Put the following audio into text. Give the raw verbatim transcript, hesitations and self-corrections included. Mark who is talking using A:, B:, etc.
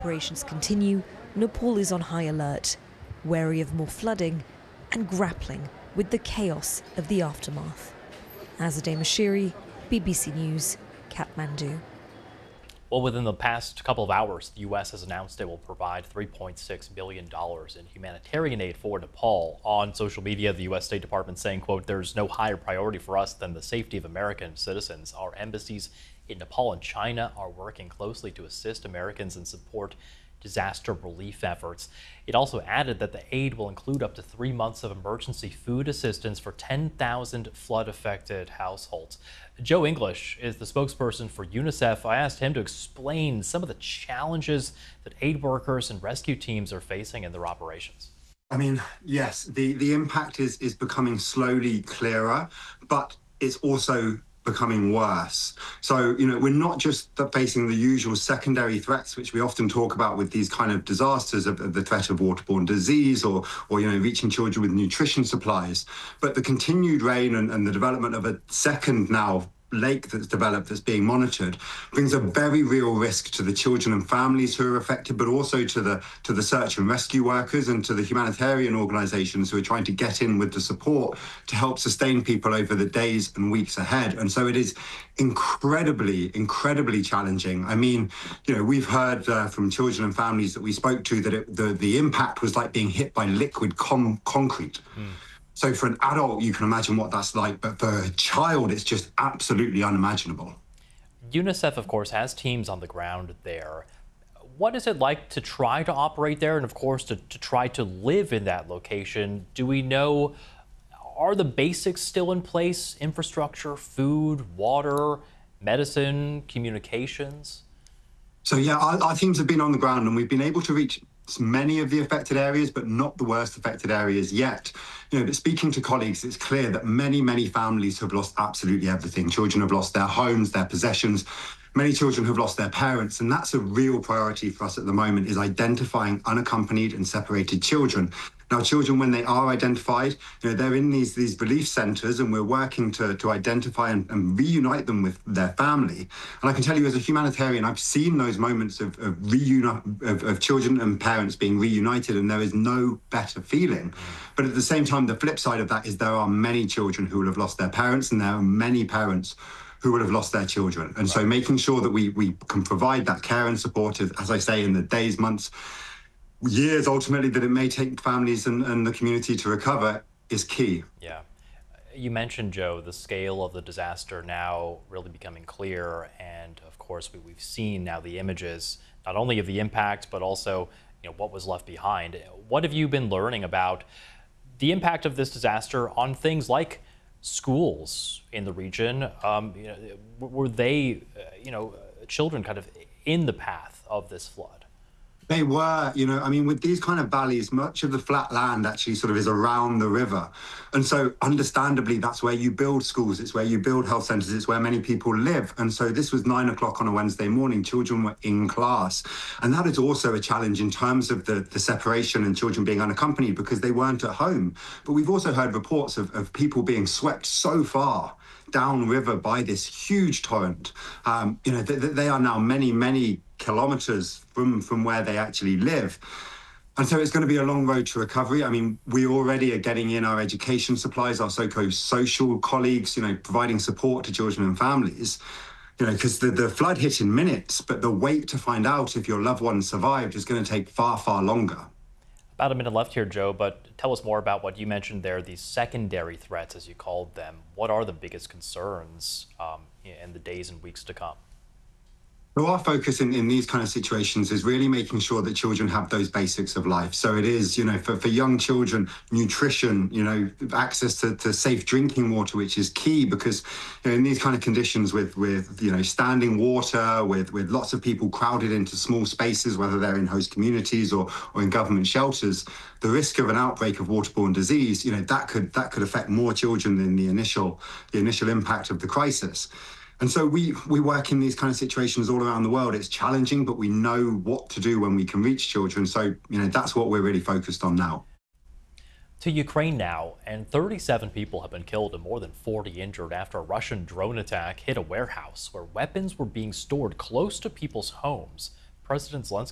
A: Operations continue, Nepal is on high alert, wary of more flooding and grappling with the chaos of the aftermath. Azadeh Mashiri, B B C News, Kathmandu.
B: Well, within the past couple of hours, the U S has announced it will provide three point six billion dollars in humanitarian aid for Nepal. On social media, the U S State Department saying, quote, "There's no higher priority for us than the safety of American citizens. Our embassies in Nepal and China are working closely to assist Americans and support disaster relief efforts." It also added that the aid will include up to three months of emergency food assistance for ten thousand flood-affected households. Joe English is the spokesperson for UNICEF. I asked him to explain some of the challenges that aid workers and rescue teams are facing in their operations.
C: I mean, yes, the, the impact is, is becoming slowly clearer, but it's also becoming worse. So, you know, we're not just facing the usual secondary threats, which we often talk about with these kind of disasters of, of the threat of waterborne disease or, or, you know, reaching children with nutrition supplies, but the continued rain and, and the development of a second now lake that's developed that's being monitored brings a very real risk to the children and families who are affected, but also to the to the search and rescue workers and to the humanitarian organizations who are trying to get in with the support to help sustain people over the days and weeks ahead. And so it is incredibly, incredibly challenging. I mean, you know, we've heard uh, from children and families that we spoke to that it, the, the impact was like being hit by liquid con concrete. Mm. So for an adult, you can imagine what that's like, but for a child, it's just absolutely unimaginable.
B: UNICEF, of course, has teams on the ground there. What is it like to try to operate there and, of course, to, to try to live in that location? Do we know, are the basics still in place? Infrastructure, food, water, medicine, communications?
C: So, yeah, our, our teams have been on the ground and we've been able to reach many of the affected areas, but not the worst affected areas yet. You know, but speaking to colleagues, it's clear that many, many families have lost absolutely everything. Children have lost their homes, their possessions. Many children have lost their parents, and that's a real priority for us at the moment, is identifying unaccompanied and separated children. Now, children, when they are identified, you know, they're in these, these relief centres, and we're working to, to identify and, and reunite them with their family. And I can tell you, as a humanitarian, I've seen those moments of, of, reuni- of, of children and parents being reunited, and there is no better feeling. But at the same time, the flip side of that is there are many children who will have lost their parents, and there are many parents who will have lost their children. And right. So making sure that we, we can provide that care and support, as I say, in the days, months, years ultimately that it may take families and, and the community to recover is key.
B: Yeah. You mentioned, Joe, the scale of the disaster now really becoming clear. And of course, we, we've seen now the images, not only of the impact, but also, you know, what was left behind. What have you been learning about the impact of this disaster on things like schools in the region? Um, you know, were they, uh, you know, children kind of in the path of this flood?
C: They were, you know, I mean, with these kind of valleys, much of the flat land actually sort of is around the river. And so understandably, that's where you build schools. It's where you build health centres. It's where many people live. And so this was nine o'clock on a Wednesday morning. Children were in class. And that is also a challenge in terms of the, the separation and children being unaccompanied because they weren't at home. But we've also heard reports of, of people being swept so far downriver by this huge torrent. Um, you know, th th they are now many, many kilometers from, from where they actually live. And so it's going to be a long road to recovery. I mean, we already are getting in our education supplies, our psycho-social colleagues, you know, providing support to children and families, you know, because the, the flood hit in minutes, but the wait to find out if your loved one survived is going to take far, far longer.
B: About a minute left here, Joe, but tell us more about what you mentioned there, these secondary threats, as you called them. What are the biggest concerns um, in the days and weeks to come?
C: So our focus in, in these kind of situations is really making sure that children have those basics of life. So it is, you know, for, for young children, nutrition, you know, access to, to safe drinking water, which is key because, you know, in these kind of conditions with, with, you know, standing water, with, with lots of people crowded into small spaces, whether they're in host communities or, or in government shelters, the risk of an outbreak of waterborne disease, you know, that could, that could affect more children than the initial, the initial impact of the crisis. And so we, we work in these kind of situations all around the world. It's challenging, but we know what to do when we can reach children. So, you know, that's what we're really focused on now.
B: To Ukraine now, and thirty-seven people have been killed and more than forty injured after a Russian drone attack hit a warehouse where weapons were being stored close to people's homes. President Zelensky